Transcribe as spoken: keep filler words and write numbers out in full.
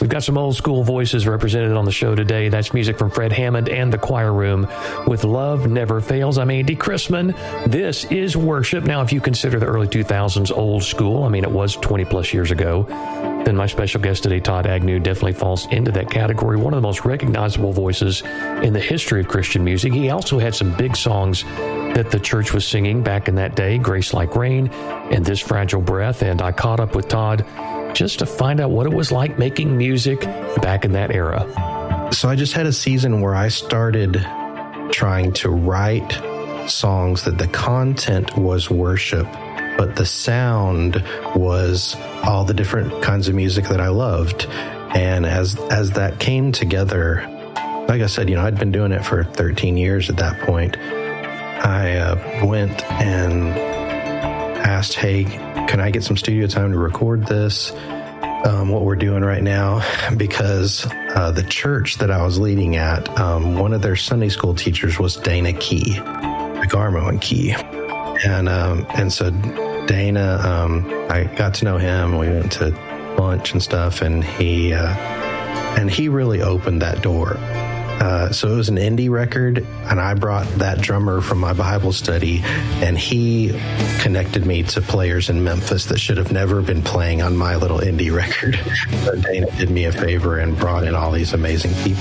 got some old school voices represented on the show today. That's music from Fred Hammond and the Choir Room with Love Never Fails. I'm Andy Chrisman. This is worship. Now, if you consider the early two thousands old school, I mean, it was twenty plus years ago, then my special guest today, Todd Agnew, definitely falls into that category. One of the most recognizable voices in the history of Christian music. He also had some big songs that the church was singing back in that day, Grace Like Rain and This Fragile Breath. And I caught up with Todd just to find out what it was like making music back in that era. So I just had a season where I started trying to write songs that the content was worship, but the sound was all the different kinds of music that I loved. And as as that came together, like I said, you know, I'd been doing it for thirteen years at that point. I uh, went and asked, hey, can I get some studio time to record this, um, what we're doing right now? Because uh, the church that I was leading at, um, one of their Sunday school teachers was Dana Key, Garmo and Key. And, um, and so Dana, um, I got to know him. We went to lunch and stuff, and he, uh, and he really opened that door. Uh, so it was an indie record, and I brought that drummer from my Bible study, and he connected me to players in Memphis that should have never been playing on my little indie record. But Dana did me a favor and brought in all these amazing people.